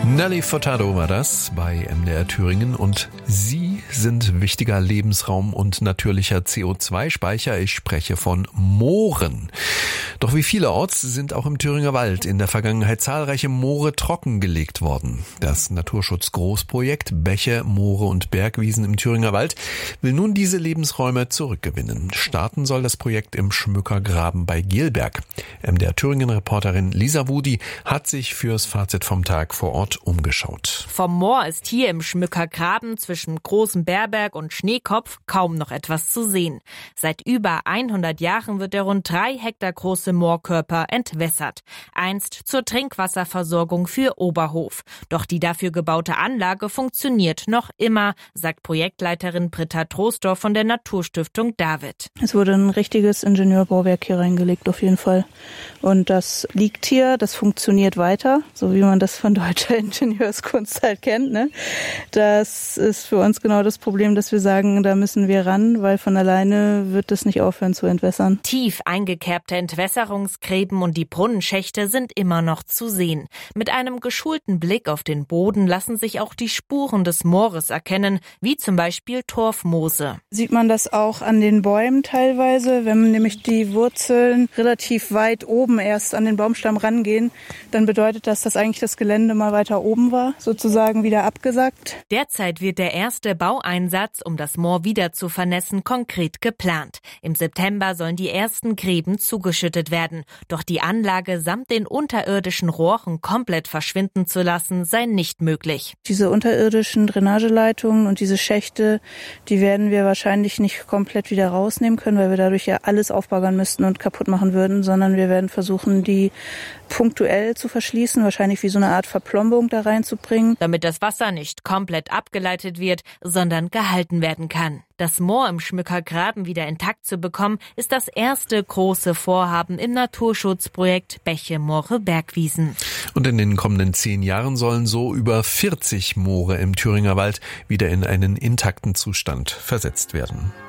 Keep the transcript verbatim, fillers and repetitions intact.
Nelly Furtado war das bei M D R Thüringen und Sie sind wichtiger Lebensraum und natürlicher C O zwei Speicher. Ich spreche von Mooren. Doch wie vielerorts sind auch im Thüringer Wald in der Vergangenheit zahlreiche Moore trockengelegt worden. Das Naturschutz-Großprojekt Bäche, Moore und Bergwiesen im Thüringer Wald will nun diese Lebensräume zurückgewinnen. Starten soll das Projekt im Schmückergraben bei Gelberg. M D R Thüringen-Reporterin Lisa Wudi hat sich fürs Fazit vom Tag vor Ort umgeschaut. Vom Moor ist hier im Schmückergraben zwischen Großem Berberg und Schneekopf kaum noch etwas zu sehen. Seit über hundert Jahren wird der rund drei Hektar große Moorkörper entwässert. Einst zur Trinkwasserversorgung für Oberhof. Doch die dafür gebaute Anlage funktioniert noch immer, sagt Projektleiterin Britta Troisdorf von der Naturstiftung David. Es wurde ein richtiges Ingenieurbauwerk hier reingelegt, auf jeden Fall. Und das liegt hier, das funktioniert weiter, so wie man das von deutscher Ingenieurskunst halt kennt. Ne? Das ist für uns genau das Problem, dass wir sagen, da müssen wir ran, weil von alleine wird das nicht aufhören zu entwässern. Tief eingekerbte Entwässerungsgräben und die Brunnenschächte sind immer noch zu sehen. Mit einem geschulten Blick auf den Boden lassen sich auch die Spuren des Moores erkennen, wie zum Beispiel Torfmoose. Sieht man das auch an den Bäumen teilweise, wenn nämlich die Wurzeln relativ weit oben erst an den Baumstamm rangehen, dann bedeutet das, dass eigentlich das Gelände mal weiter oben war, sozusagen wieder abgesackt. Derzeit wird der erste Baueinsatz, um das Moor wieder zu vernässen, konkret geplant. Im September sollen die ersten Gräben zugeschüttet werden. Doch die Anlage samt den unterirdischen Rohren komplett verschwinden zu lassen, sei nicht möglich. Diese unterirdischen Drainageleitungen und diese Schächte, die werden wir wahrscheinlich nicht komplett wieder rausnehmen können, weil wir dadurch ja alles aufbaggern müssten und kaputt machen würden, sondern wir werden versuchen, die punktuell zu verschließen, wahrscheinlich wie so eine Art Verplombung da reinzubringen. Damit das Wasser nicht komplett abgeleitet wird, sondern gehalten werden kann. Das Moor im Schmückergraben wieder intakt zu bekommen, ist das erste große Vorhaben im Naturschutzprojekt Bäche, Moore, Bergwiesen. Und in den kommenden zehn Jahren sollen so über vierzig Moore im Thüringer Wald wieder in einen intakten Zustand versetzt werden.